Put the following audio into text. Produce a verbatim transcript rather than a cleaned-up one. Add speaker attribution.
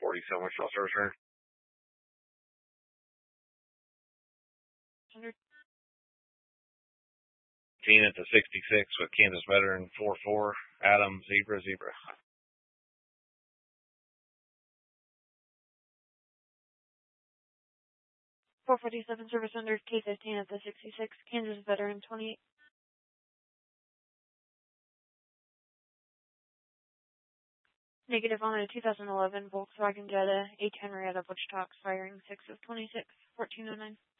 Speaker 1: forty-seven, Wichita Service Center. Teen at the sixty-six with Kansas Veteran four four, Adam Zebra Zebra.
Speaker 2: four forty-seven Service under T fifteen at the sixty-six, Kansas Veteran twenty-eight. Negative on a two thousand eleven Volkswagen Jetta, eight Henrietta Butch Talks, firing six of twenty-six, fourteen oh nine.